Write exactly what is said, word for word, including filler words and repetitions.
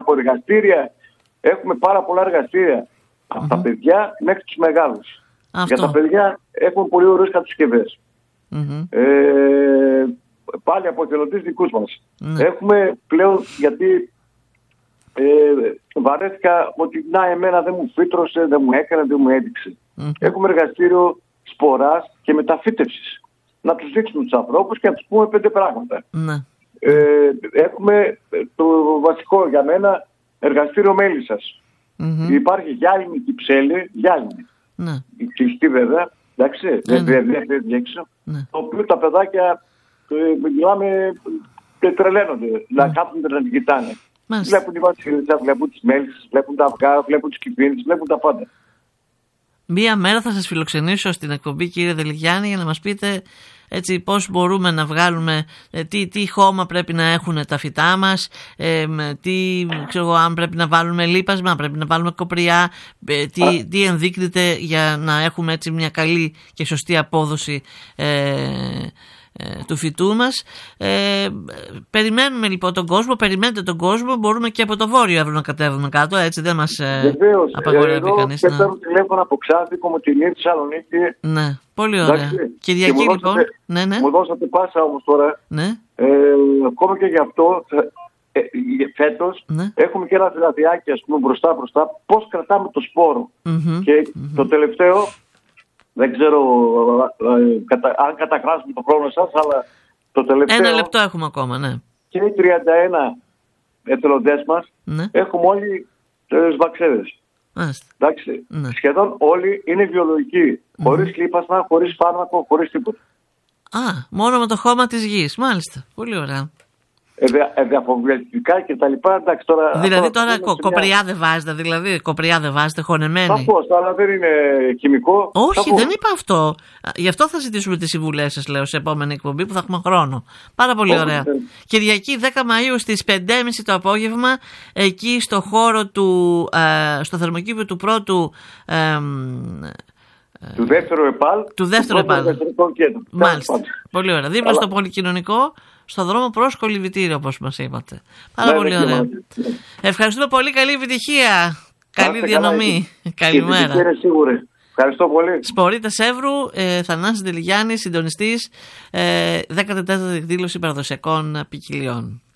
από εργαστήρια. Έχουμε πάρα πολλά εργαστήρια. Mm-hmm. Από τα παιδιά μέχρι τους μεγάλους. Αυτό. Για τα παιδιά έχουμε πολύ ωραίες κατασκευές. Mm-hmm. Ε, πάλι από εθελοντές δικούς μας. Mm-hmm. Έχουμε πλέον, γιατί ε, βαρέθηκα ότι να εμένα δεν μου φύτρωσε, δεν μου έκανε, δεν μου έδειξε. Mm-hmm. Έχουμε εργαστήριο σποράς και μεταφύτευσης. Να τους δείξουμε τους ανθρώπους και να τους πούμε πέντε πράγματα. Mm-hmm. Ε, έχουμε το βασικό για μένα εργαστήριο μέλισσας. Mm-hmm. Υπάρχει γυάλινη Κυψέλη, γυάλινη. Ναι. Η κλειστή βέβαια, εντάξει, δεν βγαίνει έξω. Το οποίο τα παιδάκια, ε, μιλάμε, τρελαίνονται. Να κάθονται να την κοιτάνε. Βλέπουν τη βασιλίτσα, βλέπουν τις μέλισσες, βλέπουν τα αυγά, βλέπουν τις κυβίνες, βλέπουν τα πάντα. Μία μέρα θα σας φιλοξενήσω στην εκπομπή, κύριε Δελιγιάννη, για να μας πείτε έτσι πώς μπορούμε να βγάλουμε, ε, τι, τι χώμα πρέπει να έχουν τα φυτά μας, ε, τι, ξέρω, αν πρέπει να βάλουμε λίπασμα, αν πρέπει να βάλουμε κοπριά, ε, τι, τι ενδείκνυται για να έχουμε έτσι μια καλή και σωστή απόδοση ε, ε, του φυτού μας. Ε, περιμένουμε λοιπόν τον κόσμο, περιμένετε τον κόσμο, μπορούμε και από το βόρειο αύριο να κατέβουμε κάτω, έτσι δεν μας ε, απαγορεύει κανείς. Και παίρνω τηλέφωνο από Ξάδικο, Μοτινή, Θεσσαλονίκη. Ναι, πολύ ωραία. Εντάξει. Κυριακή λοιπόν. Δώσατε, ναι, ναι. Μου δώσατε πάσα όμως τώρα. Ναι. Ε, ακόμα και γι' αυτό ε, φέτος ναι. έχουμε και ένα φυλαδιάκι, ας πούμε, μπροστά μπροστά, πώς κρατάμε το σπόρο. Mm-hmm. Και mm-hmm. το τελευταίο, δεν ξέρω ε, κατα, αν κατακράσουμε το πρόβλημα σας, αλλά το τελευταίο... Ένα λεπτό έχουμε ακόμα, ναι. Και οι τριάντα ένα εθελοντές μας ναι. έχουμε όλοι τις βαξέδες. Εντάξει, ναι. Σχεδόν όλοι είναι βιολογικοί. Mm. Χωρίς λίπασμα, χωρίς φάρμακο, χωρίς τίποτα. Α, μόνο με το χώμα της γης. Μάλιστα. Πολύ ωραία. Εδιαφοβιαστικά και τα λοιπά. Εντάξει, τώρα, δηλαδή τώρα, τώρα κο, κοπριά δεν βάζετε, δηλαδή κοπριά δεν βάζετε χωνεμένη. Σαφώς, αλλά δεν είναι χημικό. Όχι, Σαφώς. Δεν είπα αυτό. Γι' αυτό θα ζητήσουμε τις συμβουλές σας, λέω, σε επόμενη εκπομπή που θα έχουμε χρόνο. Πάρα πολύ Όχι, ωραία. Δεν. Κυριακή δέκα Μαΐου στις πέντε και μισή το απόγευμα, εκεί στο χώρο του, ε, στο θερμοκήπιο του πρώτου... Ε, του δεύτερου ΕΠΑΛ. Του δεύτερου ΕΠΑΛ. Μάλιστα. Πολύ ωραία. Δίπλα στο πολυκοινωνικό, στο δρόμο προς Κολυβητήριο, όπως μας είπατε. Πάρα ναι, πολύ ωραία. Ναι. Ευχαριστούμε πολύ. Καλή επιτυχία. Καλή διανομή. Καλημέρα. Είναι σίγουρη. Ευχαριστώ πολύ. Σπορίτας Σεύρου, ε, Θανάσης Δελιγιάννης, συντονιστής, ε, δέκατη τέταρτη εκδήλωση παραδοσιακών ποικιλιών.